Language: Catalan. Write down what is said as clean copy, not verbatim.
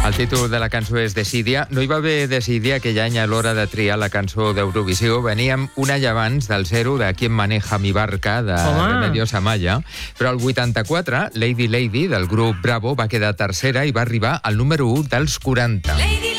El títol de la cançó és Desídia. No hi va haver desídia aquell any a l'hora de triar la cançó d'Eurovisió. Veníem un any abans del Zero, de Quien maneja mi barca, de Remedios Amaya. Però el 84, Lady Lady, del grup Bravo, va quedar tercera i va arribar al número 1 dels 40.